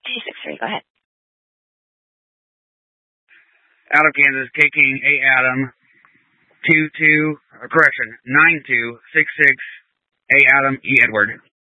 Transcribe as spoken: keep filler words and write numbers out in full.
two six three, go ahead. Out of Kansas, K King, A Adam, two two, or correction, nine two six six, A Adam, E Edward.